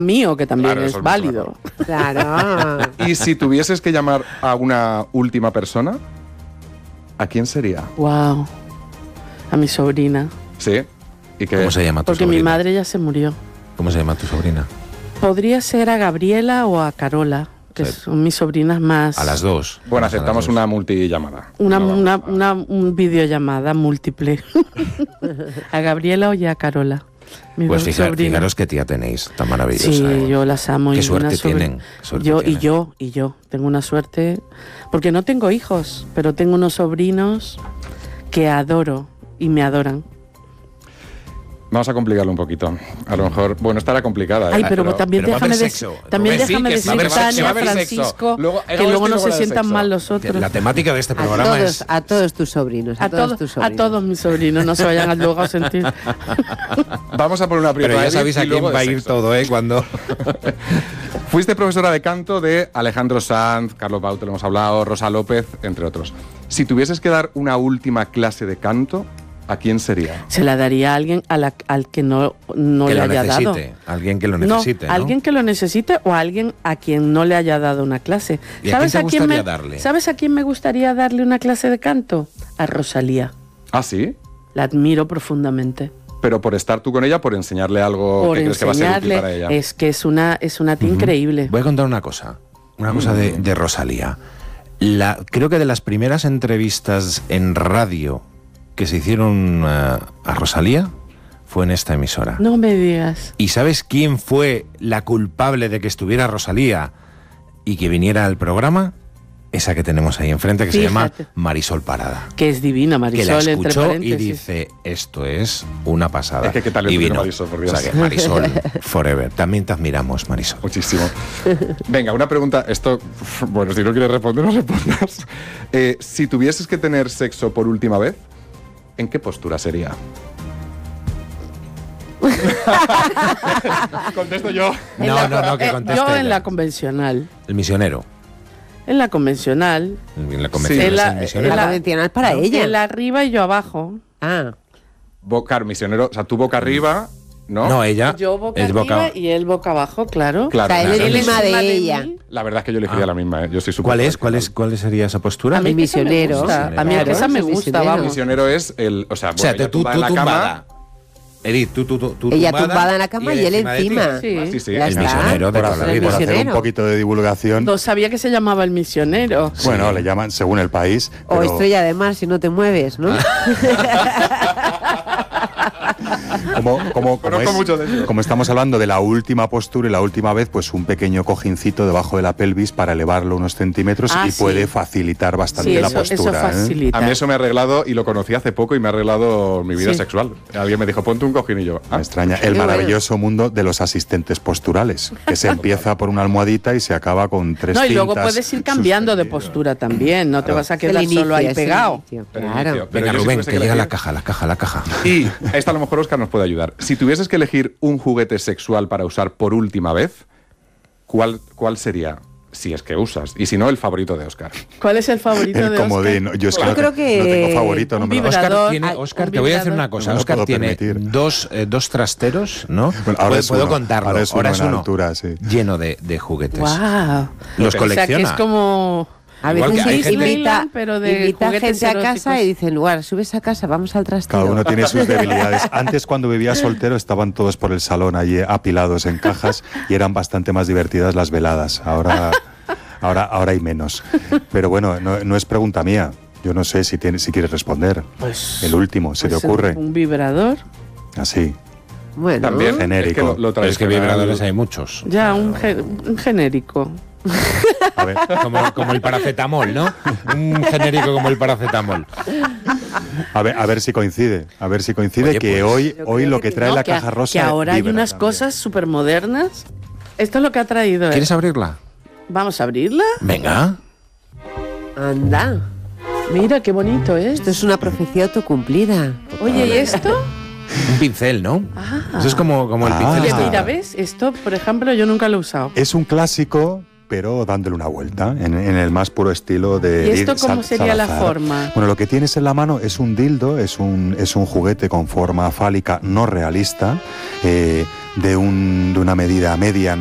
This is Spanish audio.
mío, que también Claro, eso es mucho válido. mejor. Claro. Y si tuvieses que llamar a una última persona, ¿a quién sería? Wow. A mi sobrina. Sí. ¿Y qué? ¿Cómo se llama tu Porque sobrina? mi madre ya se murió. ¿Cómo se llama tu sobrina? Podría ser a Gabriela o a Carola, que Sí. son mis sobrinas más... A las dos. Bueno, Vamos a las aceptamos dos. una multillamada. Una videollamada múltiple. A Gabriela y a Carola. Mis Pues dos sobrinas. fijaros qué tía tenéis tan maravillosa. Sí, ¿eh? yo las amo. Qué y suerte una tienen. qué suerte tienen. yo. Tengo una suerte. Porque no tengo hijos, pero tengo unos sobrinos que adoro y me adoran. Vamos a complicarlo un poquito. A lo mejor, bueno, estará complicada. Ay, pero también pero va a déjame, haber sexo. también Rubén, sí, déjame que decir, va a haber sexo, Tania, va a haber Francisco, Luego- que luego no luego se la de sientan sexo. mal los otros. La temática de este programa es... A todos tus sobrinos. A todos tus A sobrinos. todos mis sobrinos, no se vayan luego a sentir. Vamos a poner una Pero primera. ya sabéis a quién va a ir todo, ¿eh? Cuando... Fuiste profesora de canto de Alejandro Sanz, Carlos Baute, lo hemos hablado, Rosa López, entre otros. Si tuvieses que dar una última clase de canto, ¿a quién sería? Se la daría a alguien al que no que le lo haya dado. necesite. Alguien que lo necesite, ¿no? Alguien que lo necesite o alguien a quien no le haya dado una clase. ¿Y a quién te gustaría darle? ¿Sabes a quién me gustaría darle una clase de canto? A Rosalía. ¿Ah, sí? La admiro profundamente. Pero por estar tú con ella, por enseñarle algo Por que crees que va a ser útil enseñarle, para ella. es que es una tía increíble. Voy a contar una cosa de Rosalía. Creo que de las primeras entrevistas en radio que se hicieron a Rosalía fue en esta emisora. No me digas. ¿Y sabes quién fue la culpable de que estuviera Rosalía y que viniera al programa? Esa que tenemos ahí enfrente, que se llama Fíjate. Marisol Parada. Que es divina, Que Marisol, la entre escuchó y paréntesis. dice, esto es una pasada. Es que qué talento Y tiene vino. Marisol, por Dios. O sea que Marisol forever. También te admiramos, Marisol. Muchísimo. Venga, una pregunta. Esto, bueno, si no quieres responder, no respondas. Si tuvieses que tener sexo por última vez, ¿en qué postura sería? Contesto yo. No, que conteste Yo en ella. la convencional. El misionero. En la convencional. En la convención En es la- el misionero. La convencional para ella. Él arriba y yo abajo. Ah. Claro, misionero, o sea, tú boca arriba, ¿no? No, ella Yo boca es arriba boca... y él boca abajo, claro. Claro, O sea, él claro. es encima de ella. mí. La verdad es que yo elegiría la misma, ¿eh? Yo soy súper ¿Cuál sería esa postura? A mí El que esa me misionero. gusta. A mí Claro, esa me es el gusta, misionero. El vamos. misionero es el... O sea, O sea, ella tú tumbada en la cama. tumbada. Edith, tú Ella tumbada en la cama y él de ti. encima. Sí. Sí, sí. Ya El está. misionero de Por toda la hacer, vida. por hacer un Misionero. poquito de divulgación. No sabía que se llamaba el misionero. Bueno, le llaman según el país. O pero estrella de mar si no te mueves, ¿no? Conozco mucho de eso. como estamos hablando de la última postura y la última vez, pues un pequeño cojincito debajo de la pelvis para elevarlo unos centímetros Ah, y sí. puede facilitar bastante Sí, la eso postura. ¿eh? facilita. A mí eso me ha arreglado, y lo conocí hace poco, y me ha arreglado mi vida Sí. sexual. Alguien me dijo, ponte un cojín, y yo... Me extraña. El Qué maravilloso mundo de los asistentes posturales, que se empieza por una almohadita y se acaba con tres No, y luego cintas puedes ir cambiando de suspendidas. postura también. No te vas a El quedar inicio, solo ahí es el pegado. inicio, Pero Claro. inicio. Pero Venga, yo si Rubén, tuviese que que llega elegir- la caja. Y esta a lo mejor Óscar nos puede ayudar. Si tuvieses que elegir un juguete sexual para usar por última vez, ¿cuál sería? Si es que usas. Y si no, el favorito de Óscar. ¿Cuál es el favorito El de comodín. Oscar? Yo es que Yo no, creo que no tengo favorito. No un me lo vibrador. Óscar, un te voy a decir vibrador. una cosa. No me lo Óscar puedo tiene permitir. dos trasteros, ¿no? Bueno, ahora es Puedo uno. contarlo. Ahora es uno en uno. altura, sí. Lleno de juguetes. ¡Guau! Los O colecciona. sea, que es como... A Igual veces que hay gente- invita, pero de invita juguetes gente a casa eróticos. y dice, en lugar, subes a casa, vamos al trastero. Cada uno tiene sus debilidades. Antes, cuando vivía soltero, estaban todos por el salón allí apilados en cajas y eran bastante más divertidas las veladas. Ahora hay menos. Pero bueno, no es pregunta mía. Yo no sé si quieres responder. Pues, El último, ¿se te pues, ocurre? Un vibrador. Así. Bueno, También. Genérico. Es que lo Pero es que tradicional- vibradores hay muchos. Ya, un genérico. A ver, Como el paracetamol, ¿no? Un genérico como el paracetamol. a ver si coincide. A ver si coincide Oye, que pues, hoy lo que trae No, la que caja rosa. que ahora hay vibra unas también. cosas súper modernas. Esto es lo que ha traído. ¿Quieres abrirla? Vamos a abrirla. Venga. anda. Mira, qué bonito es. Esto es una profecía autocumplida. Oye, ¿y esto? Un pincel, ¿no? Ah. Eso es como el Ah. pincel. Oye, este. mira, ¿ves? Esto, por ejemplo, yo nunca lo he usado. Es un clásico, pero dándole una vuelta, en el más puro estilo de ¿Y esto Edith cómo sería la Salazar. forma? Bueno, lo que tienes en la mano es un dildo, es un juguete con forma fálica no realista, de una medida media.